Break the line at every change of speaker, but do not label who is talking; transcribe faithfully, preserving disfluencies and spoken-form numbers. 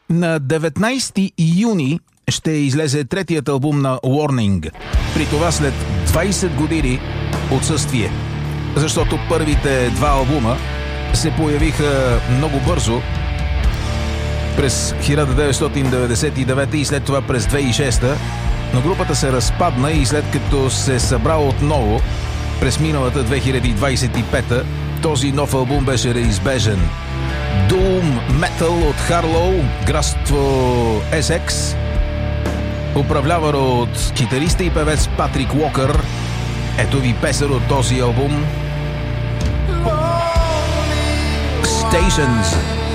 На деветнайсети юни ще излезе третият албум на Warning. При това след двайсет години отсъствие. Защото първите два албума се появиха много бързо през хиляда деветстотин деветдесет и девета и след това през две хиляди и шеста, но групата се разпадна и след като се събра отново през миналата две хиляди двайсет и пета, този нов албум беше неизбежен. Doom Metal от Харлоу, градство Есекс, управляван от китариста и певец Патрик Уокър. Ето ви песен от този албум. Stations.